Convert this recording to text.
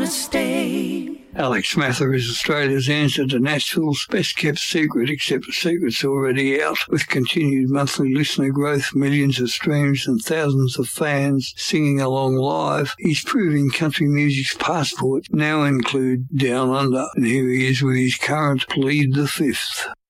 Namaste. Alex Mather is Australia's answer to Nashville's best-kept secret, except the secret's already out. With continued monthly listener growth, millions of streams and thousands of fans singing along live, he's proving country music's passport now include Down Under. And here he is with his current Plead the Fifth.